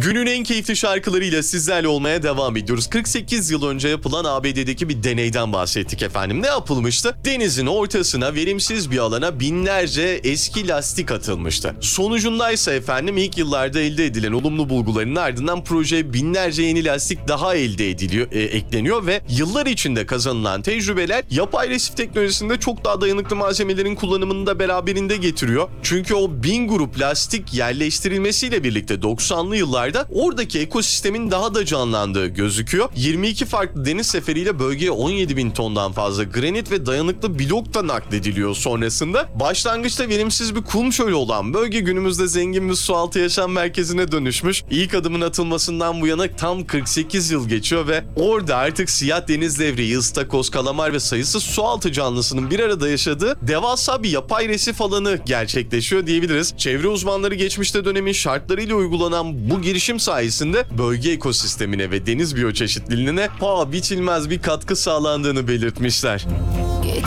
Günün en keyifli şarkılarıyla sizlerle olmaya devam ediyoruz. 48 yıl önce yapılan ABD'deki bir deneyden bahsettik efendim. Ne yapılmıştı? Denizin ortasına verimsiz bir alana binlerce eski lastik atılmıştı. Sonucundaysa efendim ilk yıllarda elde edilen olumlu bulguların ardından projeye binlerce yeni lastik daha elde ediliyor, ekleniyor ve yıllar içinde kazanılan tecrübeler yapay resif teknolojisinde çok daha dayanıklı malzemelerin kullanımını da beraberinde getiriyor. Çünkü o 1000 grup lastik yerleştirilmesiyle birlikte 90'lı yıllarda oradaki ekosistemin daha da canlandığı gözüküyor. 22 farklı deniz seferiyle bölgeye 17.000 tondan fazla granit ve dayanıklı blok da naklediliyor sonrasında. Başlangıçta verimsiz bir kum çölü olan bölge günümüzde zengin bir sualtı yaşam merkezine dönüşmüş. İlk adımın atılmasından bu yana tam 48 yıl geçiyor ve orada artık siyah deniz levreği, ıstakoz, kalamar ve sayısız sualtı canlısının bir arada yaşadığı devasa bir yapay resif alanı gerçekleşiyor diyebiliriz. Çevre uzmanları geçmişte dönemin şartlarıyla uygulanan bu girişim sayesinde bölge ekosistemine ve deniz biyoçeşitliliğine paha biçilmez bir katkı sağlandığını belirtmişler.